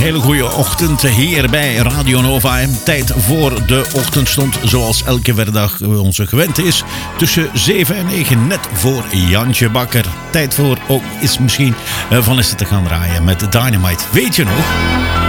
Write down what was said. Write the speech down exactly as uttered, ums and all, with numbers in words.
hele goede ochtend hier bij Radio Nova. Tijd voor de ochtendstond zoals elke werkdag onze gewend is. Tussen zeven en negen, net voor Jantje Bakker. Tijd voor ook is misschien van eens te gaan draaien met Dynamite. Weet je nog?